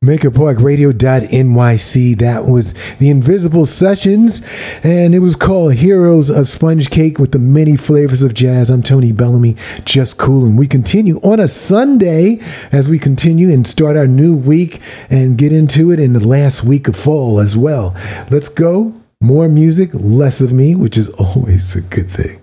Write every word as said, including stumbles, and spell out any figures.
maker park radio dot N Y C. That was the Invisible Sessions, and it was called Heroes of Sponge Cake with the many flavors of jazz. I'm Tony Bellamy, just cool, and we continue on a Sunday as we continue and start our new week and get into it in the last week of fall as well. Let's go. More music, less of me, which is always a good thing.